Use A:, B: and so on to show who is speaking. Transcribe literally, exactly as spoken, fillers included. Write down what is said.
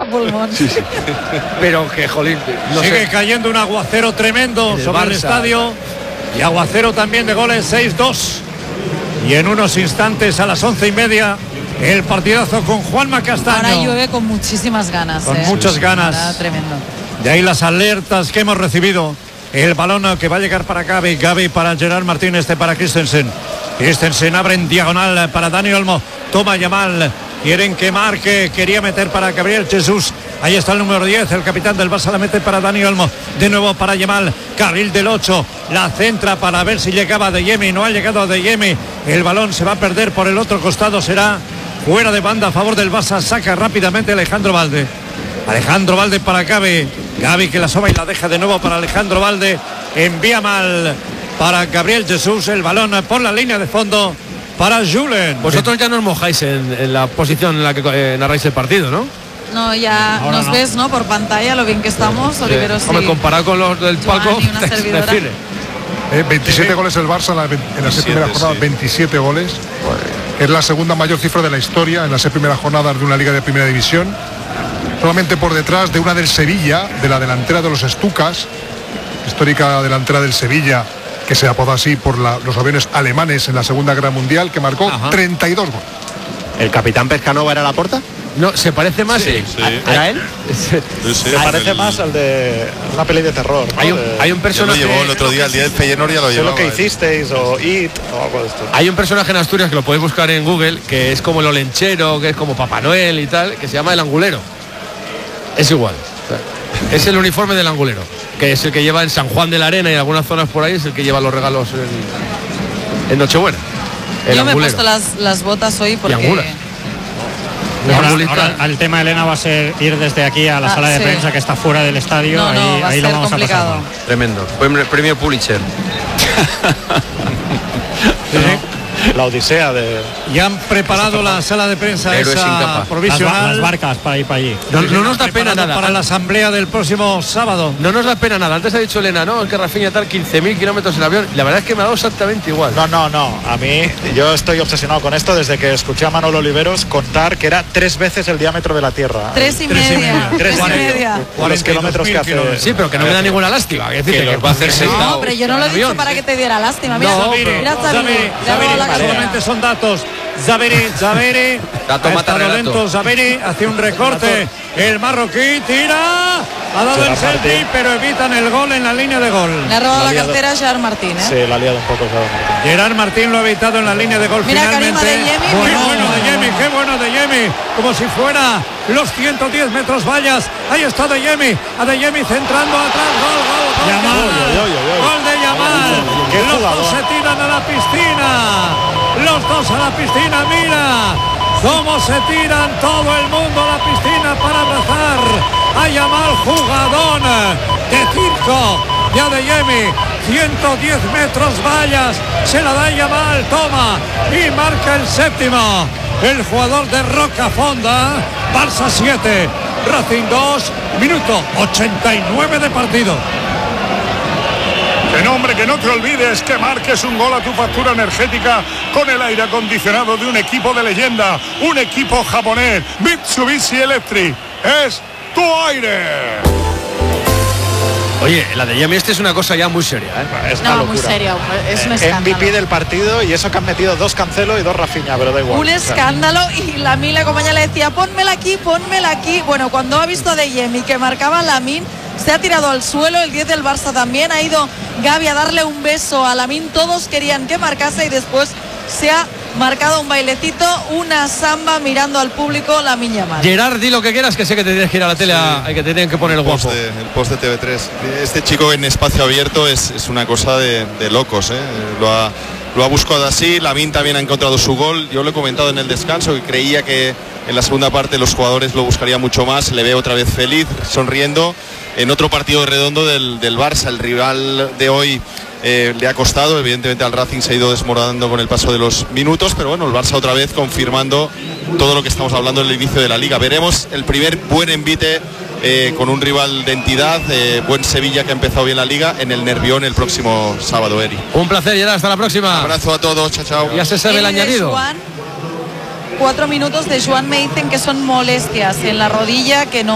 A: pulmón.
B: Sí, sí. Pero que, jolín, no
C: sigue
B: sé.
C: cayendo un aguacero tremendo
B: el
C: sobre
B: Barça.
C: el estadio. Y aguacero también de goles, seis dos. Y en unos instantes, a las once y media, el partidazo con Juanma Castaño.
A: Ahora llueve con muchísimas ganas.
C: Con
A: eh.
C: muchas
A: Sí,
C: ganas.
A: ahora tremendo.
C: De ahí las alertas que hemos recibido. El balón que va a llegar para Gavi. Gavi para Gerard Martín, este para Christensen. Christensen abre en diagonal para Dani Olmo. Toma Yamal. Quieren que marque. Quería meter para Gabriel Jesús. Ahí está el número diez. El capitán del Barça la mete para Dani Olmo. De nuevo para Yamal. Carril del ocho. La centra para ver si llegaba De Jemi. No ha llegado De Jemi. El balón se va a perder por el otro costado. Será fuera de banda a favor del Barça. Saca rápidamente Alejandro Valde. Alejandro Valde para Gavi. Gavi que la soba y la deja de nuevo para Alejandro Valde. Envía mal para Gabriel Jesús. El balón por la línea de fondo para Julen.
B: Vosotros ya no os mojáis en, en la posición en la que eh, narráis el partido, ¿no?
A: No, ya
C: Ahora
A: nos
C: no.
A: ves, ¿no? Por pantalla, lo bien que estamos,
B: Sí.
A: Oliveros.
B: Hombre, comparado con los del
A: Joan
B: palco,
A: y una
B: te
A: servidora.
B: define.
D: Eh, veintisiete goles el Barça en, la, en las seis primeras jornadas,
E: sí.
D: veintisiete goles. Es la segunda mayor cifra de la historia en las seis primeras jornadas de una liga de primera división. Solamente por detrás de una del Sevilla, de la delantera de los Estucas, histórica delantera del Sevilla, que se apodó así por la, los aviones alemanes en la Segunda Guerra Mundial, que marcó
C: Ajá.
D: treinta y dos goles.
F: ¿El capitán Pescanova era Laporta?
B: No, se parece más.
E: Sí,
B: eh,
E: sí.
B: a-
F: ¿Era él?
E: Sí, sí,
G: Me parece
E: el-
G: más al de una peli de terror, ¿no?
B: Hay un,
G: De-
B: hay un
E: Ya lo
B: personaje.
E: llevó el otro día, el día del Feyenoord ya lo
G: sé
E: llevaba.
G: lo que
E: él.
G: hicisteis o It o algo de esto.
B: Hay un personaje en Asturias que lo podéis buscar en Google, que es como el olenchero, que es como Papá Noel y tal, que se llama el angulero. Es igual. O sea, es el uniforme del angulero, que es el que lleva en San Juan de la Arena y en algunas zonas por ahí, es el que lleva los regalos en, en Nochebuena. El
A: Yo me he
B: angulero.
A: puesto las, las botas hoy porque...
B: angula. El
H: Ahora,
B: angulista-
H: ahora el tema, Elena, va a ser ir desde aquí a la
A: Ah,
H: sala de
A: sí.
H: prensa que está fuera del estadio.
A: No, no,
H: ahí
A: va a
H: ahí
A: ser
H: lo vamos
A: complicado.
H: a pasar mal.
B: Tremendo. Premio, premio Pulitzer.
G: La odisea de...
C: Ya han preparado la sala de prensa
B: Héroes sin
C: esa
B: capa.
H: Las, ba-
C: provisional.
H: las barcas para ir para allí.
B: No, no nos da pena
C: preparado
B: nada.
C: para la asamblea del próximo sábado.
B: No nos da pena nada. Antes ha dicho Elena, no, es que Rafinha tal quince mil kilómetros en avión. La verdad es que me ha dado exactamente igual.
G: No, no, no. A mí, yo estoy obsesionado con esto desde que escuché a Manolo Oliveros contar que era tres veces el diámetro de la Tierra.
A: Tres y
C: Tres y
A: media.
C: media.
A: Tres y
G: Cuarenta.
A: media.
G: Los
C: cuarenta y dos
G: kilómetros
C: mil
G: que hace.
C: kilómetros.
B: Sí, pero que no me da ninguna lástima. Es decir, que,
E: los va a hacer
B: que-
E: sentado.
A: No, hombre, yo no lo he dicho
B: avión,
A: para
B: sí.
A: que te diera lástima. Mira,
B: No,
A: mira,
B: pero-
A: Zabiri,
C: Zabiri,
A: le ha
C: Zabiri,
A: robado la carrera.
C: solamente son datos. Zabiri, Zabiri,
B: Dato
C: ha
B: mata
C: estado
B: relato.
C: lento Zabiri, hace un recorte, el marroquí tira, ha dado el
G: Gerard
C: selfie,
G: Martín.
C: pero evitan el gol en la línea de gol.
A: Le ha robado
G: La
A: la
G: ha liado.
A: cartera a Gerard Martín, ¿eh?
G: Sí, la ha liado un poco. Gerard Martín.
C: Gerard Martín lo ha evitado en la línea de gol
A: Mira,
C: finalmente.
A: Karim Adeyemi,
C: Qué
A: mira.
C: bueno de Yemi, qué bueno de Yemi, como si fuera los ciento diez metros vallas. Ahí está de Yemi, Adeyemi centrando atrás, gol, gol, gol.
H: Yamal.
C: Yamal.
G: Oy, oy, oy, oy.
C: Gol de Yamal.
G: Qué
C: Los
G: jugador.
C: dos se tiran a la piscina. Los dos a la piscina, mira cómo se tiran todo el mundo a la piscina para abrazar a Yamal, jugadón de circo de Adeyemi. ciento diez metros vallas, se la da Yamal, toma y marca el séptimo. El jugador de Rocafonda, Barça siete, Racing dos, minuto ochenta y nueve de partido.
I: Que no, hombre, que no te olvides que marques un gol a tu factura energética con el aire acondicionado de un equipo de leyenda, un equipo japonés, Mitsubishi Electric. Es tu aire.
B: Oye, la de Yemi este es una cosa ya muy seria, ¿eh?
G: Es una
A: No,
G: locura.
A: muy serio. Es un
G: Eh, M V P
A: escándalo.
G: del partido y eso que han metido dos Cancelo y dos Rafinha, pero da igual.
A: Un
G: O sea,
A: escándalo y la Mila como ya le decía, pónmela aquí, pónmela aquí. Bueno, cuando ha visto a De Jemi que marcaba Lamine, se ha tirado al suelo, el diez del Barça también, ha ido Gavi a darle un beso a Lamine, todos querían que marcase y después se ha marcado un bailecito, una samba mirando al público, Lamine Yamal.
B: Gerard, di lo que quieras, que sé que te tienes que ir a la tele, a, que te tienen que poner el
E: post
B: guapo.
E: de- el post de T V tres. Este chico en espacio abierto es, es una cosa de, de locos, ¿eh? Lo ha, lo ha buscado así. Lamine también ha encontrado su gol. Yo lo he comentado en el descanso que creía que en la segunda parte los jugadores lo buscarían mucho más. Le veo otra vez feliz, sonriendo. En otro partido redondo del, del Barça, el rival de hoy eh, le ha costado. Evidentemente al Racing se ha ido desmoronando con el paso de los minutos, pero bueno, el Barça otra vez confirmando todo lo que estamos hablando en el inicio de la liga. Veremos el primer buen envite eh, con un rival de entidad, eh, buen Sevilla que ha empezado bien la liga, en el Nervión el próximo sábado, Eri.
B: Un placer, Gerard, hasta la próxima.
E: Un abrazo a todos, chao, chao.
B: Ya se sabe el
A: Y de
B: añadido.
A: Joan, cuatro minutos de Joan me dicen que son molestias en la rodilla, que no